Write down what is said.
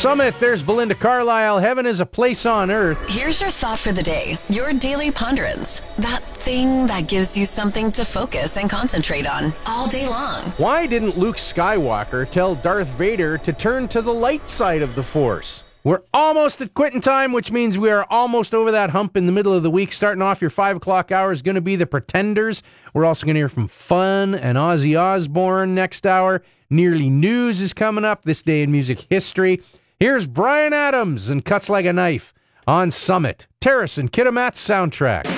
Summit, there's Belinda Carlisle. Heaven is a place on earth. Here's your thought for the day, your daily ponderance. That thing that gives you something to focus and concentrate on all day long. Why didn't Luke Skywalker tell Darth Vader to turn to the light side of the Force? We're almost at quitting time, which means we are almost over that hump in the middle of the week. Starting off your 5 o'clock hour is going to be The Pretenders. We're also going to hear from Fun and Ozzy Osbourne next hour. Nearly News is coming up, This Day in Music History. Here's Bryan Adams and Cuts Like a Knife on Summit. Terrace and Kitimat's soundtrack.